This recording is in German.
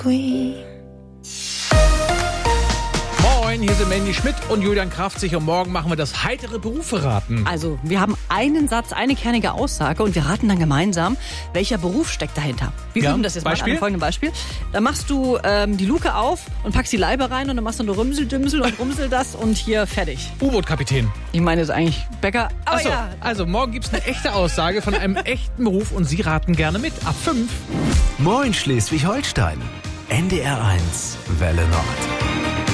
Queen. Moin, hier sind Mandy Schmidt und Julian Kraftzig und morgen machen wir das heitere Berufe raten. Also, wir haben einen Satz, eine kernige Aussage und wir raten dann gemeinsam, welcher Beruf steckt dahinter. Wir üben das jetzt mal an einem folgenden Beispiel. Da machst du die Luke auf und packst die Leibe rein und dann machst du eine Rümseldümsel und rumsel das und hier fertig. U-Boot-Kapitän. Ich meine jetzt eigentlich Bäcker, aber Achso, ja. also morgen gibt's eine echte Aussage von einem echten Beruf und Sie raten gerne mit. Ab 5. Moin Schleswig-Holstein. NDR 1 Welle Nord.